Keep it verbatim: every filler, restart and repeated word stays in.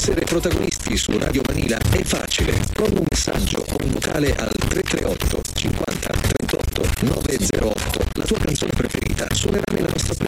essere protagonisti su Radio Vanilla è facile. Con un messaggio o un vocale al tre tre otto cinquanta trentotto nove zero otto la tua canzone preferita suonerà nella nostra playlist.